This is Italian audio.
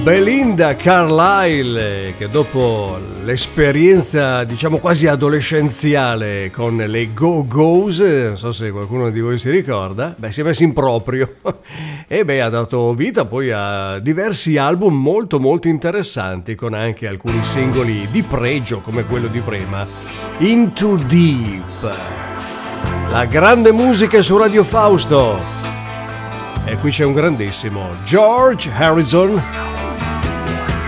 Belinda Carlisle, che dopo l'esperienza diciamo quasi adolescenziale con le Go-Go's, non so se qualcuno di voi si ricorda, si è messo in proprio e ha dato vita poi a diversi album molto molto interessanti, con anche alcuni singoli di pregio come quello di prima, Into Deep. La grande musica su Radio Fausto, e qui c'è un grandissimo George Harrison.